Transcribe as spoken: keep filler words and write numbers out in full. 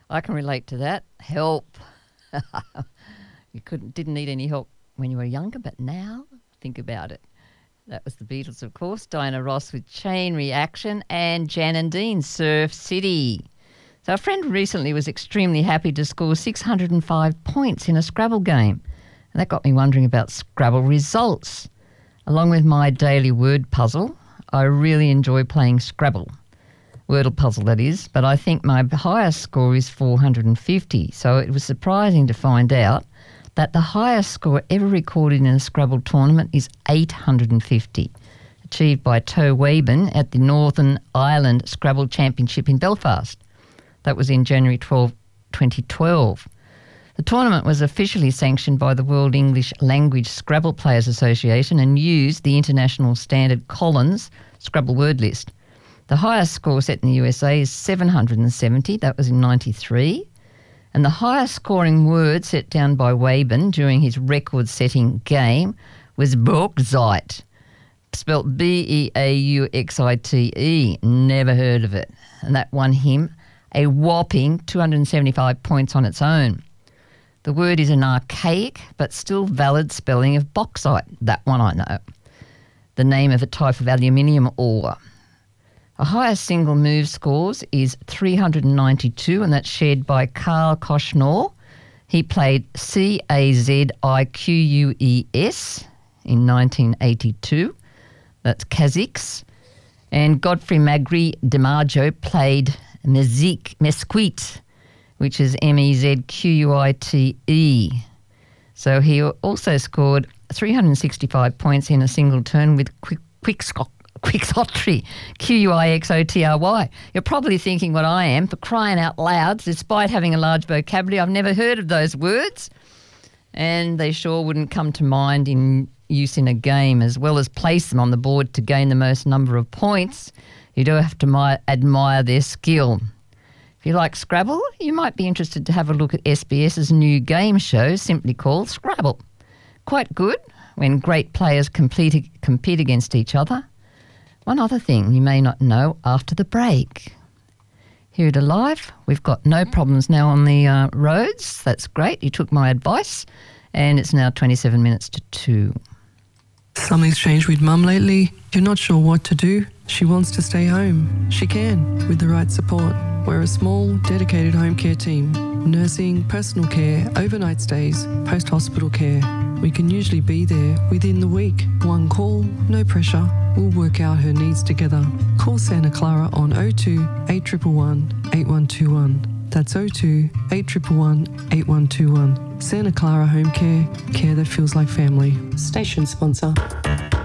I can relate to that. Help. You couldn't, didn't need any help when you were younger, but now, think about it. That was the Beatles, of course. Diana Ross with Chain Reaction, and Jan and Dean, Surf City. So a friend recently was extremely happy to score six hundred five points in a Scrabble game. And that got me wondering about Scrabble results. Along with my daily word puzzle, I really enjoy playing Scrabble. Wordle puzzle, that is. But I think my highest score is four hundred fifty. So it was surprising to find out that the highest score ever recorded in a Scrabble tournament is eight hundred fifty, achieved by Toe Waben at the Northern Ireland Scrabble Championship in Belfast. That was in January twelfth, twenty twelve. The tournament was officially sanctioned by the World English Language Scrabble Players Association and used the international standard Collins Scrabble word list. The highest score set in the U S A is seven hundred seventy. That was in ninety-three. And the highest scoring word set down by Waben during his record-setting game was Bauxite, spelt B E A U X I T E. Never heard of it. And that won him a whopping two hundred seventy-five points on its own. The word is an archaic but still valid spelling of bauxite. That one I know. The name of a type of aluminium ore. The highest single move scores is three hundred ninety-two, and that's shared by Carl Koshnor. He played C A Z I Q U E S in nineteen eighty-two. That's Kazakhs. And Godfrey Magri DiMaggio played Mezik Mesquite, which is M E Z Q U I T E. So he also scored three hundred sixty-five points in a single turn with quick, quick Quixotry, Q U I X O T R Y. You're probably thinking what I am, for crying out loud. Despite having a large vocabulary, I've never heard of those words, and they sure wouldn't come to mind in use in a game. As well as place them on the board to gain the most number of points, you do have to mi- admire their skill. If you like Scrabble, you might be interested to have a look at SBS's new game show, simply called Scrabble. Quite good when great players compete, compete against each other. One other thing you may not know after the break. Here at Alive, we've got no problems now on the uh, roads. That's great. You took my advice. And it's now twenty-seven minutes to two. Something's changed with Mum lately. You're not sure what to do. She wants to stay home. She can, with the right support. We're a small, dedicated home care team. Nursing, personal care, overnight stays, post-hospital care. We can usually be there within the week. One call, no pressure. We'll work out her needs together. Call Santa Clara on oh two, eight one one, eight one two one. That's oh two, eight one one, eight one two one. Santa Clara Home Care, care that feels like family. Station sponsor.